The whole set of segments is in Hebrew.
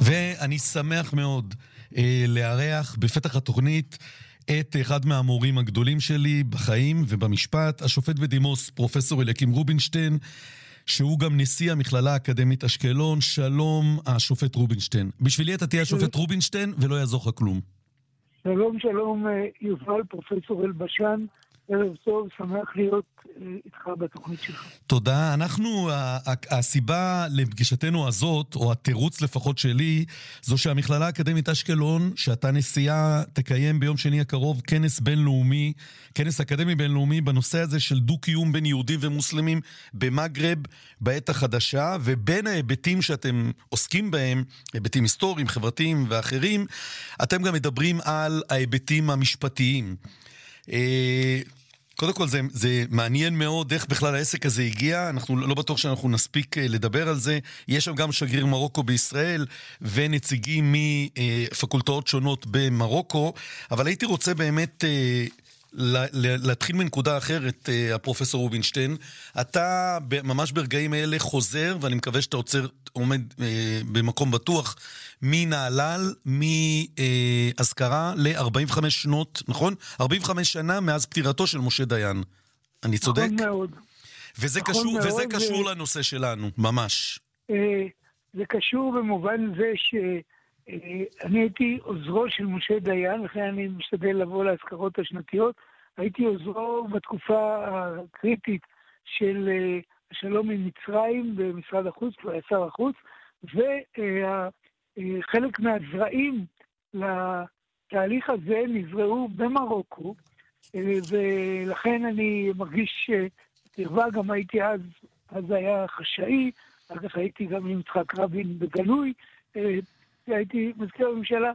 ואני שמח מאוד לארח בפתח התוכנית את אחד מהמורים הגדולים שלי בחיים ובמשפט, השופט בדימוס פרופסור אליקים רובינשטיין, שהוא גם נשיא המכללה האקדמית אשקלון. שלום, השופט רובינשטיין. בשבילי אתה תהיה השופט רובינשטיין ולא יעזור לך כלום. שלום, שלום, יובל, פרופסור אלבשן. ערב טוב, שמח להיות איתך בתוכנית שלך. תודה. הסיבה לפגישתנו הזאת, או התירוץ לפחות שלי, זו שהמכללה האקדמית אשקלון, שאתה נשיאה, תקיים ביום שני הקרוב כנס אקדמי בינלאומי בנושא הזה של דו-קיום בין יהודים ומוסלמים במגרב בעת החדשה, ובין ההיבטים שאתם עוסקים בהם, היבטים היסטוריים, חברתיים ואחרים, אתם גם מדברים על ההיבטים המשפטיים. קודם כל זה מעניין מאוד איך בכלל העסק הזה הגיע. אנחנו לא בטוח שאנחנו נספיק לדבר על זה. יש שם גם שגריר מרוקו בישראל ונציגים מפקולטות שונות במרוקו, אבל הייתי רוצה באמת להתחיל מנקודה אחרת. הפרופסור רובינשטיין, אתה ממש ברגעים האלה חוזר, ואני מקווה שאתה עומד במקום בטוח, מנהלל, מהזכרה ל-45 שנות, נכון? 45 שנה מאז פטירתו של משה דיין. אני צודק? נכון מאוד. וזה קשור לנושא שלנו, ממש. זה קשור במובן זה שאני הייתי עוזרו של משה דיין, לכן אני משתדל לבוא להזכרות השנתיות. הייתי עוזרו בתקופה הקריטית של השלום עם מצרים במשרד החוץ, כבר היה שר החוץ, וחלק מהזרעים לתהליך הזה נזרעו במרוקו, ולכן אני מרגיש תרבה. גם הייתי אז היה חשאי, אחר כך הייתי גם עם יצחק רבין בגלוי, הייתי מזכיר הממשלה.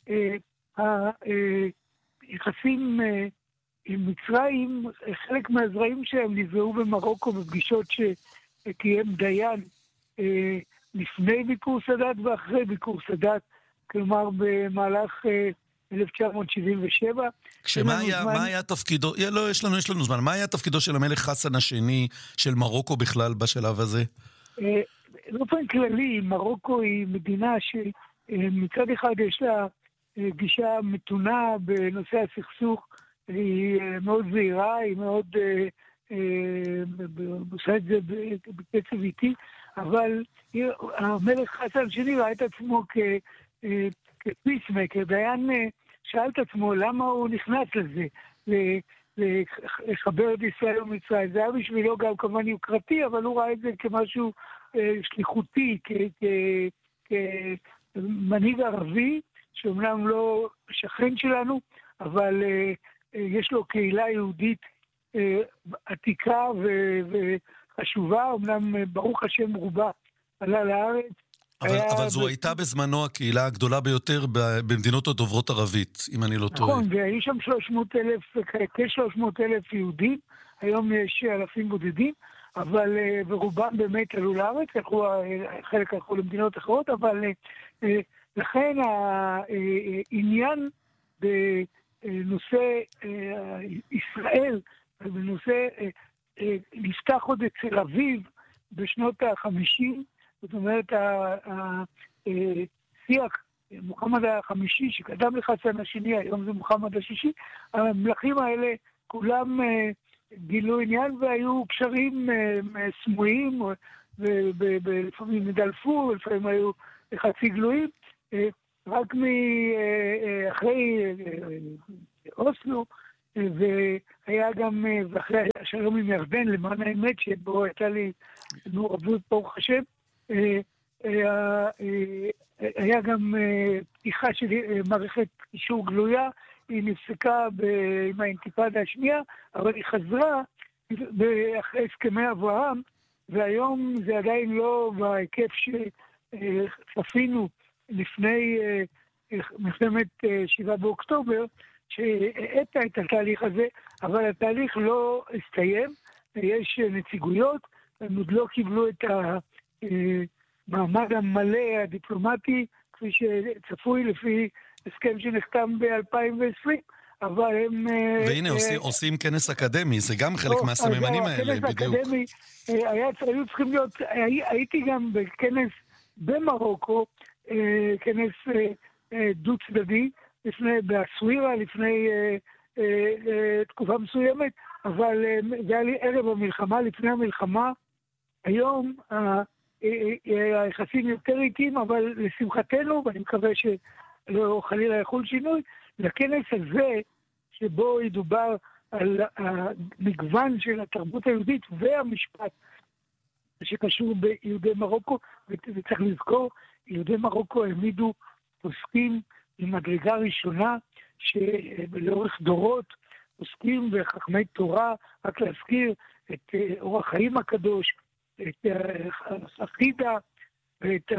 היחסים עם מצרים, חלק מהזרעים שהם נזרעו במרוקו בפגישות שקיים דיין לפני ביקור סאדאת ואחרי ביקור סאדאת, כלומר במהלך 1977. מה היה תפקידו? לא, יש לנו זמן. מה היה תפקידו של המלך חסן השני של מרוקו בכלל בשלב הזה? באופן כללי, מרוקו היא מדינה שמצד אחד יש לה גישה מתונה בנושא הסכסוך, היא מאוד זהירה, היא מאוד עושה את זה בקצב איטי, אבל המלך חסן השני ראה את עצמו כפיסמקר. דיין שאל את עצמו למה הוא נכנס לזה, לחבר את ישראל ומצרים. זה היה בשבילו גם כמובן יוקרתי, אבל הוא ראה את זה כמשהו שליחותי, כמנהיג ערבי, שאומנם לא שכן שלנו, אבל יש לו קהילה יהודית עתיקה וחשובה, אומנם ברוך השם רובה עלה לארץ. אבל זו הייתה בזמנו הקהילה הגדולה ביותר במדינות הדוברות ערבית, אם אני לא טועה. נכון, והיו שם כ-300,000 יהודים, היום יש אלפים בודדים, אבל ורובם באמת עלו לארץ, חלק הלכו למדינות אחרות, אבל לכן העניין בנושא ישראל, בנושא נפתח עוד אצל אביו בשנות ה-50, זאת אומרת, השיח, מוחמד החמישי, שקדם לחסן השני, היום זה מוחמד השישי, המלכים האלה כולם גילו עניין והיו קשרים סמויים, ולפעמים נדלפו, ולפעמים היו חצי גלויים. רק אחרי אוסלו, והיה גם, ואחרי השלום עם ירדן, למען האמת, שבו הייתה לי מעורבות ברוך השם, היה גם פתיחה של מערכת אישור גלויה. היא נפסקה עם האינתיפאדה השנייה, אבל היא חזרה אחרי הסכמי אברהם, והיום זה עדיין לא בהיקף שצפינו לפני מלחמת 7 באוקטובר, שהאטה את התהליך הזה, אבל התהליך לא הסתיים. יש נציגויות, הם עוד לא קיבלו את המעמד המלא הדיפלומטי, כפי שצפוי לפי הסכם שנחתם ב-2020, אבל הם... והנה, עושים כנס אקדמי, זה גם חלק מהסממנים האלה, בדיוק. כנס אקדמי, היו צריכים להיות, הייתי גם בכנס במרוקו, כנס דו צדדי, בסווירה, לפני תקופה מסוימת, אבל זה היה לי ערב המלחמה, לפני המלחמה. היום היחסים יותר איטיים, אבל לשמחתנו, ואני מקווה שלא חלילה יחול שינוי, לכנס הזה, שבו ידובר על המגוון של התרבות היהודית והמשפט שקשור ביהודי מרוקו, וצריך לזכור, יהודי מרוקו העמידו פוסקים ממדרגה ראשונה, שלאורך דורות עוסקים בחכמי תורה, רק להזכיר את אורח חיים הקדוש, את החידה, ואת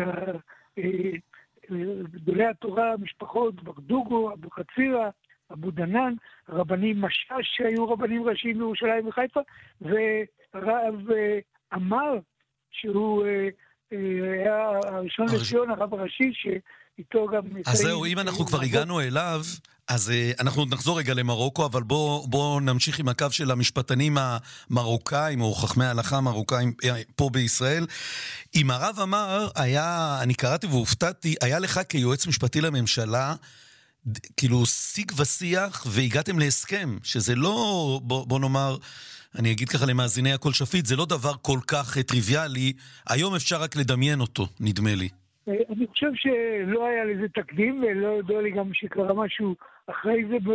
גדולי התורה, המשפחות, ברדוגו, אבו חצירה, אבו דנן, רבנים משש שהיו רבנים ראשיים בירושלים וחיפה, ורב אמר, שהוא היה הראשון לציון, הרב הראשי, שאיתו גם... אז זהו, אם אנחנו כבר הגענו אליו, אז אנחנו עוד נחזור רגע למרוקו, אבל בוא נמשיך עם הקו של המשפטנים המרוקאים, או חכמי ההלכה המרוקאים פה בישראל. אם הרב אמר, אני קראתי והופתעתי, היה לך כיועץ משפטי לממשלה, כאילו שיג ושיח, והגעתם להסכם, שזה לא, בוא נאמר, אני אגיד ככה למאזיני הכל שפיט, זה לא דבר כל כך טריוויאלי, היום אפשר רק לדמיין אותו, נדמה לי. אני חושב שלא היה לזה תקדים, ולא יודע לי גם שקרה משהו אחרי זה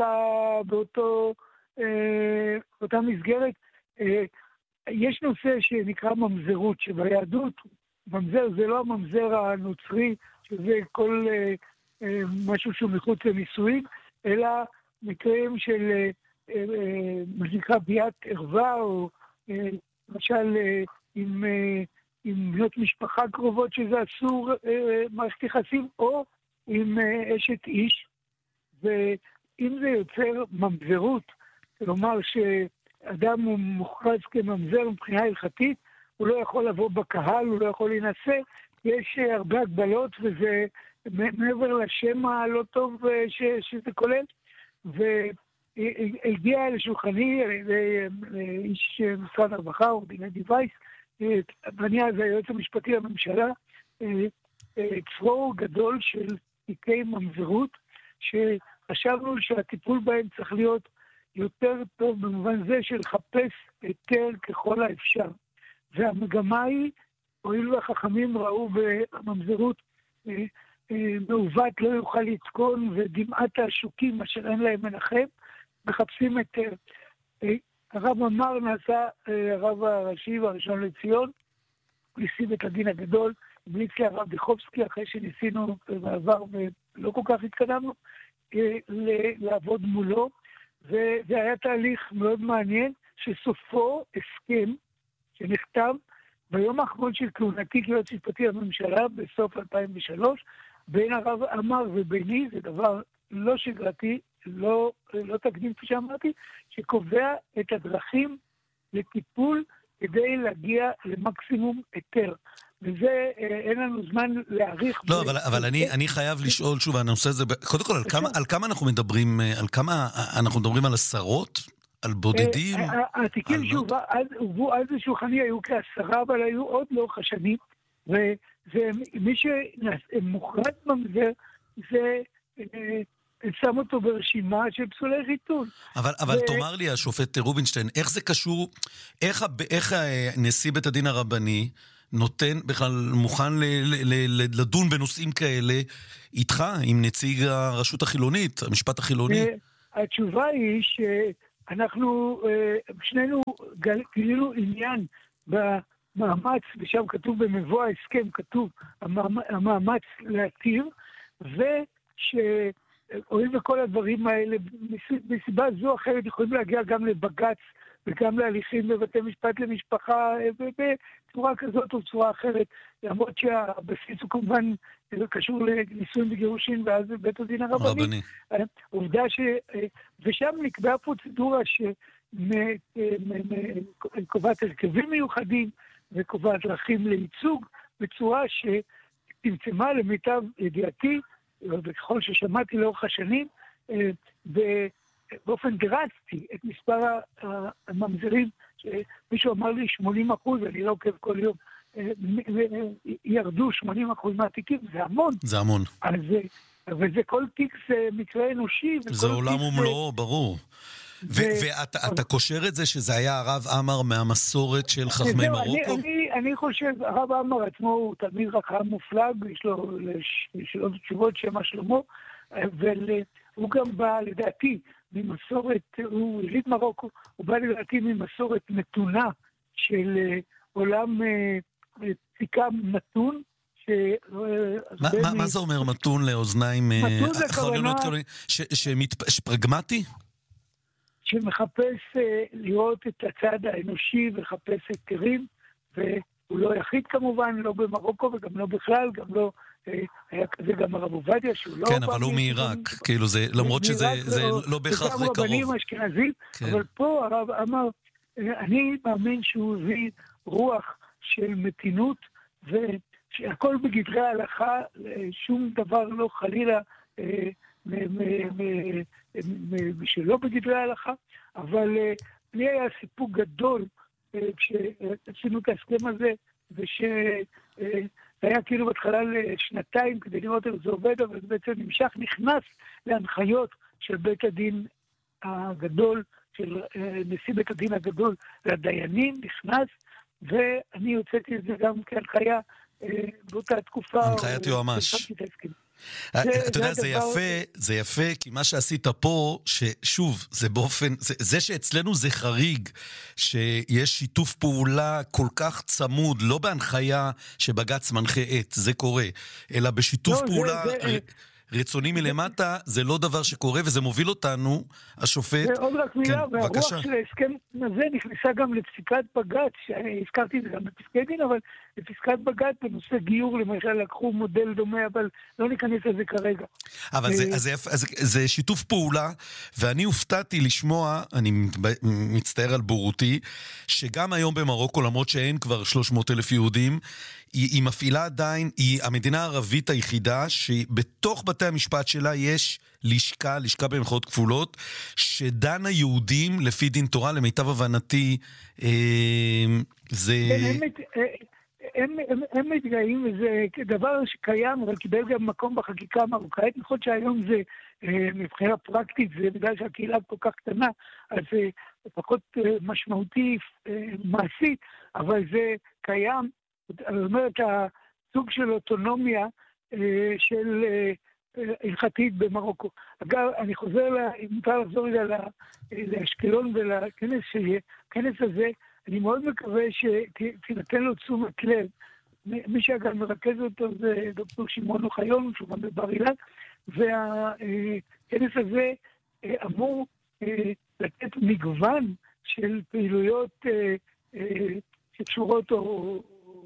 באותה מסגרת. יש נושא שנקרא ממזרות, שביהדות, ממזר זה לא הממזר הנוצרי, שזה כל משהו שהוא מחוץ לנישואים, אלא מקרים של מה שנקרא ביאת ערווה, או למשל עם בנות משפחה קרובות שזה אסור מערכת יחסים, או עם אשת איש. ואם זה יוצר ממזרות, כלומר שאדם הוא מוכרז כממזר מבחינה הלכתית, הוא לא יכול לבוא בקהל, הוא לא יכול להינשא, יש הרבה הגבלות, וזה מעבר לשם הלא טוב שזה כולל, והגיע לשולחני איש משרד הרווחה, עורך דין אדי וייס, ואני אז היועץ המשפטי לממשלה, צרור גדול של תיקי ממזרות, שחשבנו שהטיפול בהם צריך להיות יותר טוב במובן זה של לחפש היתר ככל האפשר. והמגמה היא, הואיל והחכמים ראו בממזרות מעוות לא יוכל לתקון, ודמעת השוקים אשר אין להם מנחם, מחפשים היתר. הרב אמר נעשה הרב הראשי והראשון לציון, ניסים את הדין הגדול, המליץ הרב דיכובסקי, אחרי שניסינו בעבר ולא כל כך התקדמנו, לעבוד מולו, וזה היה תהליך מאוד מעניין, שסופו הסכם שנחתם ביום האחרון של כהונתי כיועץ משפטי לממשלה, בסוף 2003, בין הרב אמר וביני, זה דבר לא שגרתי, לא תקדים כפי שאמרתי, שקובע את הדרכים לטיפול כדי להגיע למקסימום היתר. וזה, אין לנו זמן להעריך... לא, אבל אני חייב לשאול שוב, הנושא הזה, קודם כל, על כמה אנחנו מדברים, על עשרות? על בודדים? התיקים שהובאו אז לשולחני היו כ10, אבל היו עוד לאורך השנים, ומי שמוכרז ממזר, זה... שם אותו ברשימה של פסולי חיתון. אבל תאמר לי, השופט רובינשטיין, איך זה קשור, איך נשיא בית הדין הרבני נותן, בכלל מוכן לדון בנושאים כאלה איתך, עם נציג הרשות החילונית, המשפט החילוני? התשובה היא שאנחנו, שנינו גילינו עניין במאמץ, ושם כתוב במבוא ההסכם, כתוב המאמץ להתיר, הואיל וכל הדברים האלה, מסיבה זו או אחרת, יכולים להגיע גם לבגץ, וגם להליכים בבתי משפט למשפחה, בצורה כזאת או צורה אחרת, למרות שהבסיס הוא כמובן קשור לנישואים וגירושין, ואז בית הדין הרבני. עובדה ושם נקבעה פרוצדורה שקובעת הרכבים מיוחדים, וקובעת דרכים לייצוג, בצורה שתמצמה למיטב ידיעתי, ובכל ששמעתי לאורך השנים, באופן דרסטי את מספר הממזרים, שמישהו אמר לי 80%, אני לא עוקב כל יום ירדו 80% מהתיקים, זה המון. זה המון. וזה כל תיק זה מקרה אנושי. זה עולם ומלואו, ברור. ואתה קושר את זה שזה היה הרב עמר מהמסורת של חכמי מרוקו? אני חושב, הרב עמר עצמו הוא תלמיד חכם מופלג, יש לו תשובות שם שלמה, והוא גם בא לדעתי ממסורת, הוא יליד מרוקו, הוא בא לדעתי ממסורת מתונה של עולם פסיקה מתון. מה זה אומר מתון לאוזניים? מתון זה כוונה פרגמטי? שמחפש לראות את הצד האנושי ולחפש היתרים, והוא לא יחיד כמובן, לא במרוקו וגם לא בכלל, גם לא, היה כזה גם הרב עובדיה שהוא לא... כן, אבל הוא מעיראק, כאילו זה, למרות שזה לא בהכרח זה קרוב. רבנים אשכנזים, אבל פה הרב אמר, אני מאמין שהוא הביא רוח של מתינות, שהכל בגדרי ההלכה, שום דבר לא חלילה שלא בגדרי ההלכה, אבל לי היה סיפוק גדול כשעשינו את ההסכם הזה, ושהיה כאילו בהתחלה לשנתיים כדי לראות איך זה עובד, אבל זה בעצם נמשך, נכנס להנחיות של בית הדין הגדול, של נשיא בית הדין הגדול לדיינים, נכנס, ואני הוצאתי את זה גם כהנחיה באותה תקופה. הנחיית יועמ"ש. אתה יודע, זה יפה, כי מה שעשית פה, ששוב, זה באופן, זה שאצלנו זה חריג, שיש שיתוף פעולה כל כך צמוד, לא בהנחיה שבג"ץ מנחה את, זה קורה, אלא בשיתוף פעולה רצוני מלמטה, זה לא דבר שקורה, וזה מוביל אותנו, השופט. ועוד רק מילה, והרוח של ההסכם הזה נכנסה גם לפסיקת בג"ץ, שהזכרתי את זה גם בפסקי דין, אבל לפסקת בג"ץ בנושא גיור, למשל, לקחו מודל דומה, אבל לא ניכנס לזה כרגע. אבל זה שיתוף פעולה, ואני הופתעתי לשמוע, אני מצטער על בורותי, שגם היום במרוקו, למרות שאין כבר 300,000 יהודים, היא מפעילה עדיין, היא המדינה הערבית היחידה, שבתוך בתי המשפט שלה יש לשכה במחאות כפולות, שדנה יהודים לפי דין תורה, למיטב הבנתי, זה... הם מתגאים, וזה דבר שקיים, אבל קיבל גם מקום בחקיקה המרוקאית, נכון שהיום זה מבחינה פרקטית, זה בגלל שהקהילה כל כך קטנה, אז זה פחות משמעותי מעשית, אבל זה קיים, זאת אומרת, הסוג של אוטונומיה של הלכתית במרוקו. אגב, אני חוזר, אם מותר לחזור לאשקלון ולכנס כנס הזה, אני מאוד מקווה שתינתן לו תשומת לב. מי שאגב מרכז אותו זה דוקטור שמעון אוחיון, שהוא גם בבר אילן, והכנס הזה אמור לתת מגוון של פעילויות שקשורות או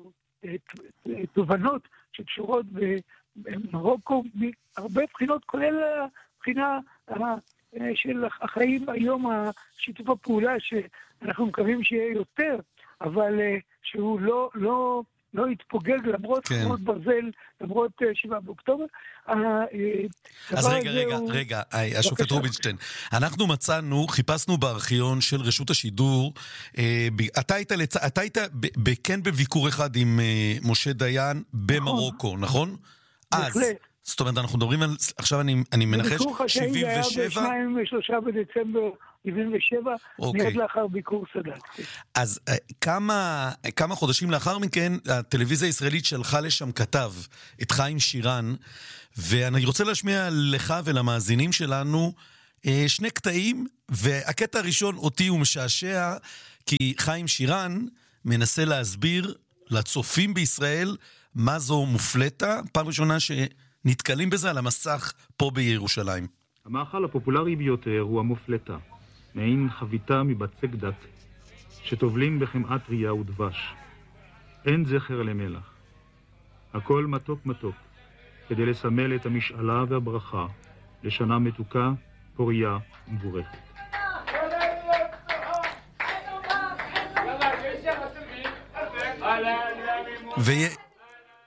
תובנות שקשורות במרוקו מהרבה בחינות, כולל הבחינה של החיים היום, השיתוף הפעולה שאנחנו מקווים שיהיה יותר, אבל שהוא לא יתפוגג למרות חומות ברזל, למרות 7 באוקטובר. אז רגע, השופט רובינשטיין, אנחנו חיפשנו בארכיון של רשות השידור, אתה היית כן בביקור אחד עם משה דיין במרוקו, נכון? אז, זאת אומרת, אנחנו מדברים על, עכשיו אני מנחש, 77? זה היה ב-2 ו-3 בדצמבר 77, מיד לאחר ביקור סאדאת. אז כמה חודשים לאחר מכן, הטלוויזיה הישראלית שלחה לשם כתב, את חיים שירן, ואני רוצה להשמיע לך ולמאזינים שלנו שני קטעים, והקטע הראשון אותי הוא משעשע, כי חיים שירן מנסה להסביר לצופים בישראל מה זו מופלטה, פעם ראשונה שנתקלים בזה על המסך פה בירושלים. המאכל הפופולרי ביותר הוא המופלטה, מעין חביתה מבצק דק, שטובלים בחמאה טריה ודבש. אין זכר למלח. הכל מתוק מתוק, כדי לסמל את המשאלה והברכה לשנה מתוקה, פוריה ומבורכת.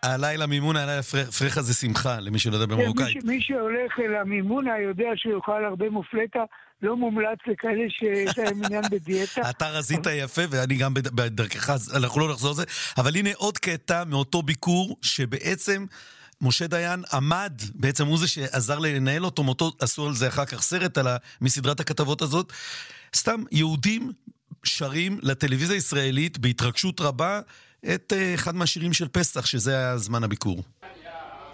הלילה מימונה, הלילה פרחה זה שמחה, למי שלא יודע במרוקאית. מי שהולך אל המימונה יודע שהוא יאכל הרבה מופלטה, לא מומלץ לכאלה שיש להם עניין בדיאטה. אתה רזית יפה, ואני גם בדרכך, אנחנו לא נחזור לזה, אבל הנה עוד קטע מאותו ביקור, שבעצם משה דיין עמד, בעצם הוא זה שעזר לנהל אותו, מאותו עשו על זה אחר כך סרט מסדרת הכתבות הזאת, סתם יהודים שרים לטלוויזיה הישראלית בהתרגשות רבה, את אחד מהשירים של פסח, שזה היה זמן הביקור.